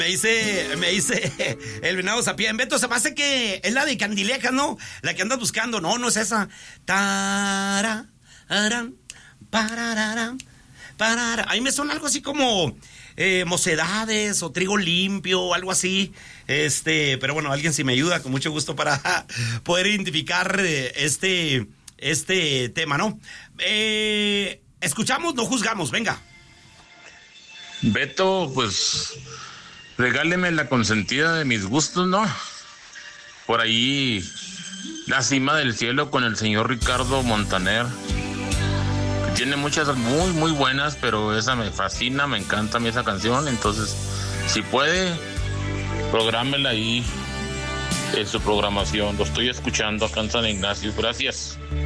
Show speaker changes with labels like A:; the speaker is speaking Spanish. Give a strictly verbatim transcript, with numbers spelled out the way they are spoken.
A: Me dice, me dice el venado Sapien. Beto, se me hace que es la de Candilejas, ¿no? La que andas buscando. No, no es esa. Tara, aram, parararam, parara. A mí me suena algo así como eh, Mocedades o Trigo Limpio o algo así. Este, pero bueno, alguien si me ayuda, con mucho gusto para poder identificar eh, este, este tema, ¿no? Eh, escuchamos, no juzgamos, venga.
B: Beto, pues regáleme la consentida de mis gustos, ¿no? Por ahí, La Cima del Cielo con el señor Ricardo Montaner. Que tiene muchas muy, muy buenas, pero esa me fascina, me encanta a mí esa canción. Entonces, si puede, prográmela ahí en su programación. Lo estoy escuchando acá en San Ignacio. Gracias.